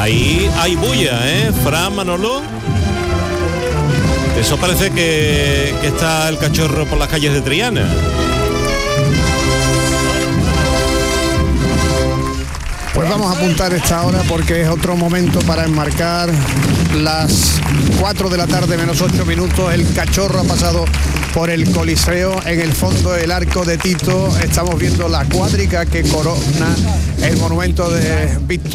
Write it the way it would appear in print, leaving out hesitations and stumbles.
Ahí hay bulla, Fran, Manolo. Eso parece que está el cachorro por las calles de Triana. Pues vamos a apuntar esta hora porque es otro momento para enmarcar las 4 de la tarde menos 8 minutos. El cachorro ha pasado por el Coliseo. En el fondo del Arco de Tito estamos viendo la cuadriga que corona el monumento de Víctor